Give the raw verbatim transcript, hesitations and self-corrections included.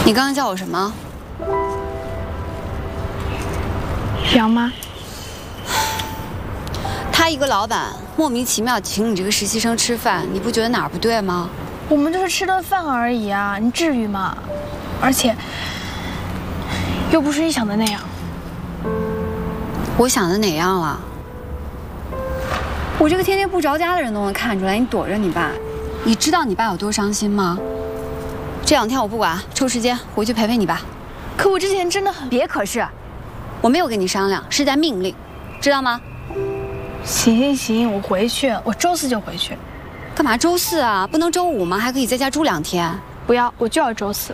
你刚刚叫我什么？ 杨妈。 他一个老板莫名其妙请你这个实习生吃饭，你不觉得哪儿不对吗？ 我们就是吃顿饭而已啊，你至于吗？而且又不是你想的那样。 我想的哪样了？我这个天天不着家的人都能看出来，你躲着你爸。你知道你爸有多伤心吗？这两天我不管，抽时间回去陪陪你爸。 可我之前真的很…… 别可是，我没有跟你商量，是在命令，知道吗？ 行行行，我回去，我周四就回去。 干嘛周四啊？不能周五吗？还可以在家住两天。 不要，我就要周四。